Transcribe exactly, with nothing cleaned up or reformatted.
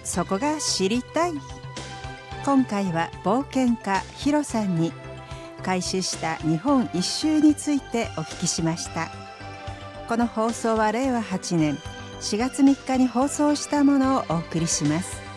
そこが知りたい。今回は冒険家ヒロさんに開始した日本一周についてお聞きしました。この放送はれいわはちねんしがつみっかに放送したものをお送りします。